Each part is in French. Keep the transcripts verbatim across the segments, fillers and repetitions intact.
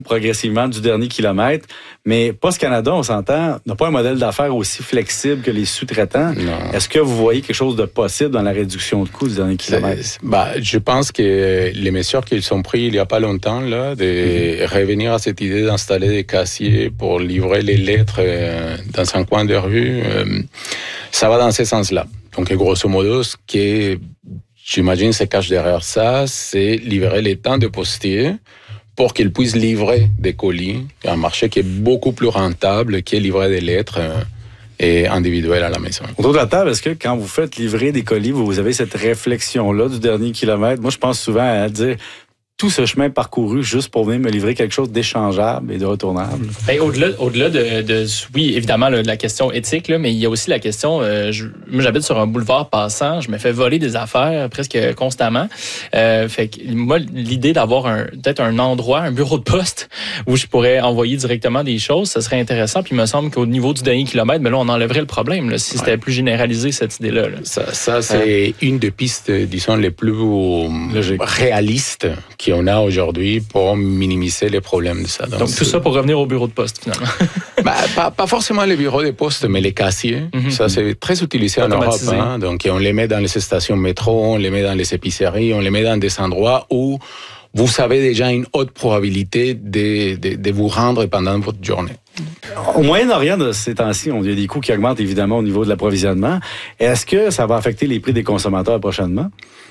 progressivement du dernier kilomètre, mais Post Canada, on s'entend, n'a pas un modèle d'affaires aussi flexible que les sous-traitants. Non. Est-ce que vous voyez quelque chose de possible dans la réduction de coûts du dernier kilomètre? Bah, je pense que les mesures qu'ils ont prises il n'y a pas longtemps, là, de mm-hmm. revenir à cette idée d'installer des casiers pour livrer les lettres euh, dans un coin de rue, euh, ça va dans ce sens-là. Donc, grosso modo, ce qui, j'imagine, se cache derrière ça, c'est libérer les temps de postiers pour qu'ils puissent livrer des colis, un marché qui est beaucoup plus rentable que livrer des lettres euh, et individuelles à la maison. Autour de la table, est-ce que quand vous faites livrer des colis, vous avez cette réflexion-là du dernier kilomètre? Moi, je pense souvent à dire tout ce chemin parcouru juste pour venir me livrer quelque chose d'échangeable et de retournable. Bien, au-delà, au-delà de, de, oui, évidemment, là, de la question éthique, là, mais il y a aussi la question, euh, je, moi j'habite sur un boulevard passant, je me fais voler des affaires presque constamment. Euh, fait que moi, l'idée d'avoir un, peut-être un endroit, un bureau de poste où je pourrais envoyer directement des choses, ça serait intéressant. Puis il me semble qu'au niveau du dernier kilomètre, ben là, on enlèverait le problème là, si c'était ouais. plus généralisé, cette idée-là. Là. Ça, ça, c'est euh, une des pistes, disons, les plus Logique. réalistes qui on a aujourd'hui pour minimiser les problèmes de ça. Donc, Donc tout ça pour revenir au bureau de poste, finalement. bah, pas, pas forcément les bureaux de poste, mais les casiers. Mm-hmm. Ça, c'est très utilisé en Europe. Hein? Donc, on les met dans les stations métro, on les met dans les épiceries, on les met dans des endroits où vous avez déjà une haute probabilité de, de, de vous rendre pendant votre journée. Au Moyen-Orient, de ces temps-ci, il y a des coûts qui augmentent évidemment au niveau de l'approvisionnement. Est-ce que ça va affecter les prix des consommateurs prochainement?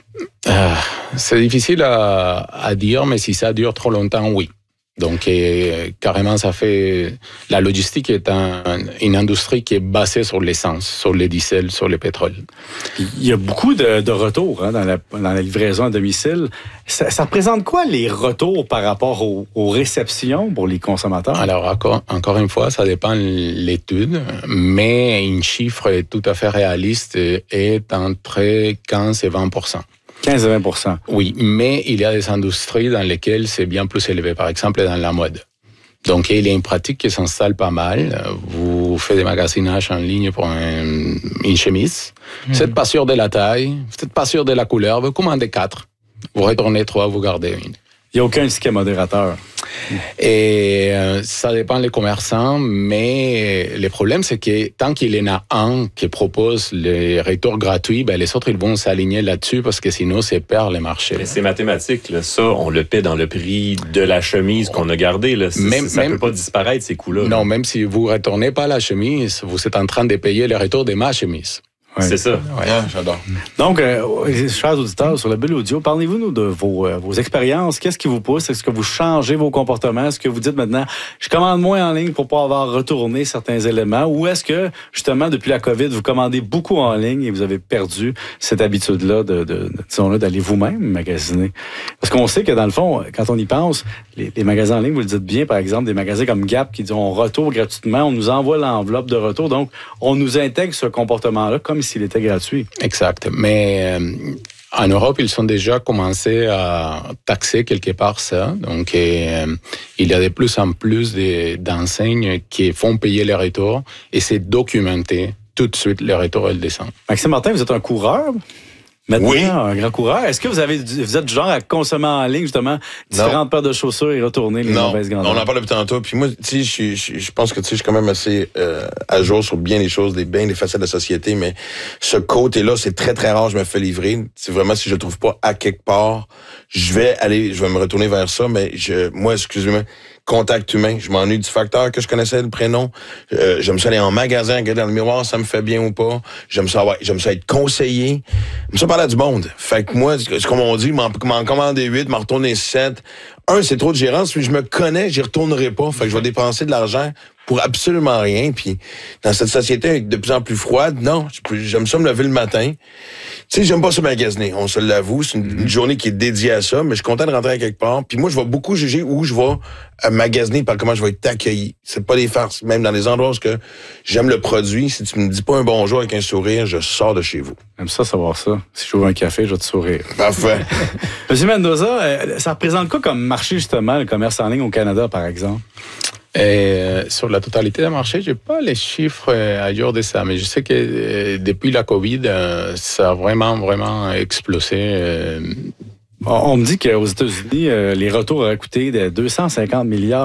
Euh, c'est difficile à, à dire, mais si ça dure trop longtemps, oui. Donc, et, carrément, ça fait... La logistique est un, une industrie qui est basée sur l'essence, sur le diesel, sur le pétrole. Il y a beaucoup de, de retours hein, dans, la, dans la livraison à domicile. Ça, ça représente quoi, les retours par rapport aux, aux réceptions pour les consommateurs? Alors, encore, encore une fois, ça dépend de l'étude, mais un chiffre tout à fait réaliste est entre quinze et vingt pour cent. quinze à vingt pour cent. Oui, mais il y a des industries dans lesquelles c'est bien plus élevé. Par exemple, dans la mode. Donc, il y a une pratique qui s'installe pas mal. Vous faites des magasinages en ligne pour un, une chemise. Mmh. Vous n'êtes pas sûr de la taille, vous n'êtes pas sûr de la couleur. Vous commandez quatre. Vous retournez trois, vous gardez une. Il n'y a aucun ticket modérateur. Et euh, ça dépend des commerçants, mais le problème, c'est que tant qu'il y en a un qui propose les retours gratuits, ben les autres, ils vont s'aligner là-dessus parce que sinon, c'est perd le marché. Mais c'est mathématique, là. Ça, on le paie dans le prix de la chemise qu'on a gardée. Là. Même, ça ne peut pas disparaître, ces coûts-là. Non, là. Même si vous ne retournez pas la chemise, vous êtes en train de payer le retour de ma chemise. Ouais. C'est ça. Ouais, yeah, j'adore. Donc, euh, chers auditeurs, sur la bulle audio, parlez-vous de vos, euh, vos expériences. Qu'est-ce qui vous pousse? Est-ce que vous changez vos comportements? Est-ce que vous dites maintenant, je commande moins en ligne pour pas avoir retourné certains éléments? Ou est-ce que, justement, depuis la COVID, vous commandez beaucoup en ligne et vous avez perdu cette habitude-là de, de, de disons-le, d'aller vous-même magasiner? Parce qu'on sait que, dans le fond, quand on y pense, les, les magasins en ligne, vous le dites bien, par exemple, des magasins comme Gap qui disent on retourne gratuitement, on nous envoie l'enveloppe de retour. Donc, on nous intègre ce comportement-là comme s'il était gratuit. Exact. Mais euh, en Europe, ils ont déjà commencé à taxer quelque part ça. Donc, euh, il y a de plus en plus de, d'enseignes qui font payer les retours et c'est documenté tout de suite, les retours, elles descendent. Maxime Martin, vous êtes un coureur? Maintenant, oui. Un grand coureur. Est-ce que vous avez, vous êtes du genre à consommer en ligne, justement, différentes non. paires de chaussures et retourner les non. mauvaises grandeurs? On en parle depuis tantôt. Puis moi, tu sais, je, je, je pense que tu sais, je suis quand même assez euh, à jour sur bien les choses, des bien les facettes de la société, mais ce côté-là, c'est très, très rare, je me fais livrer. C'est vraiment, si je le trouve pas à quelque part, je vais aller, je vais me retourner vers ça, mais je, moi, excusez-moi, contact humain. Je m'ennuie du facteur que je connaissais, le prénom. Euh, j'aime ça aller en magasin, regarder dans le miroir, ça me fait bien ou pas. J'aime ça, ouais, j'aime ça être conseillé. J'aime ça parler du monde. Fait que moi, c'est comme on dit, m'en, m'en commander huit, m'en retourner sept. Un, c'est trop de gérance, puis je me connais, j'y retournerai pas. Fait que je vais dépenser de l'argent pour absolument rien. Puis dans cette société de plus en plus froide, non, j'aime ça me lever le matin. Tu sais, j'aime pas ça magasiner, on se l'avoue. C'est une, une journée qui est dédiée à ça, mais je suis content de rentrer à quelque part. Puis moi, je vais beaucoup juger où je vais magasiner par comment je vais être accueilli. C'est pas des farces. Même dans les endroits où que j'aime le produit, si tu me dis pas un bonjour avec un sourire, je sors de chez vous. J'aime ça savoir ça. Si je ouvre un café, je vais te sourire. Parfait. Monsieur Mendoza, euh, ça représente quoi comme marché, justement, le commerce en ligne au Canada, par exemple? Et euh, sur la totalité du marché, je n'ai pas les chiffres euh, à jour de ça, mais je sais que euh, depuis la COVID, euh, ça a vraiment, vraiment explosé. Euh... On, on me dit qu'aux États-Unis, euh, les retours auraient coûté de deux cent cinquante milliards